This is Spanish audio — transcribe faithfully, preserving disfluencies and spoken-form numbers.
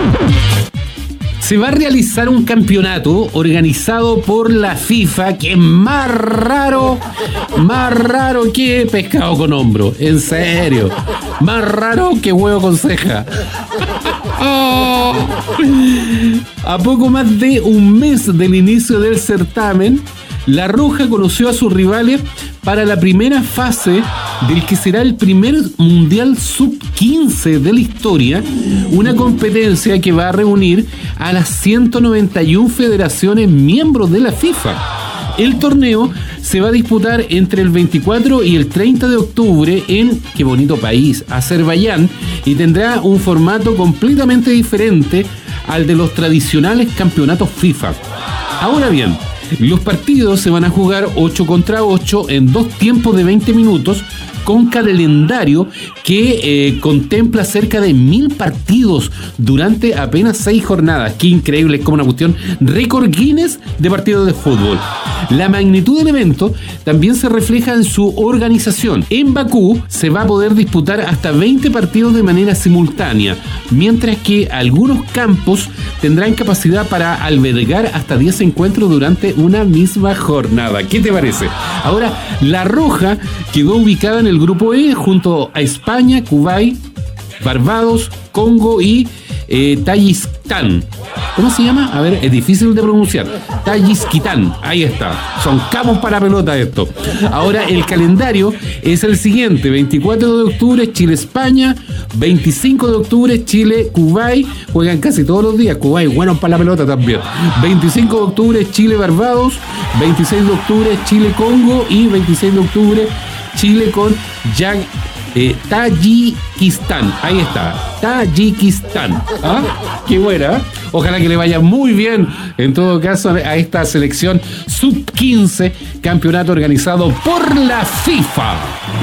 Se va a realizar un campeonato organizado por la FIFA que es más raro, más raro que pescado con hombro. En serio. Más raro que huevo con ceja. Oh. A poco más de un mes del inicio del certamen, La Roja conoció a sus rivales para la primera fase del que será el primer Mundial sub quince de la historia, una competencia que va a reunir a las ciento noventa y una federaciones miembros de la FIFA. El torneo se va a disputar entre el veinticuatro y el treinta de octubre en, qué bonito país, Azerbaiyán, y tendrá un formato completamente diferente al de los tradicionales campeonatos FIFA. Ahora bien, los partidos se van a jugar ocho contra ocho en dos tiempos de veinte minutos, con calendario que eh, contempla cerca de mil partidos durante apenas seis jornadas. Qué increíble, es como una cuestión récord Guinness de partidos de fútbol. La magnitud del evento también se refleja en su organización. En Bakú se va a poder disputar hasta veinte partidos de manera simultánea, mientras que algunos campos tendrán capacidad para albergar hasta diez encuentros durante una misma jornada. ¿Qué te parece? Ahora, La Roja quedó ubicada en el grupo E junto a España, Kuwait, Barbados, Congo y eh, Tayikistán. ¿Cómo se llama? A ver, es difícil de pronunciar. Tayikistán, ahí está. Son cabos para pelota esto. Ahora el calendario es el siguiente: veinticuatro de octubre Chile-España, veinticinco de octubre Chile-Kuwait, juegan casi todos los días. Kuwait, bueno para la pelota también. veinticinco de octubre Chile-Barbados, veintiséis de octubre Chile-Congo y veintiséis de octubre Chile con Yang, eh, Tayikistán. Ahí está, Tayikistán. ¿Ah? Qué buena. Ojalá que le vaya muy bien, en todo caso, a esta selección sub quince, campeonato organizado por la FIFA.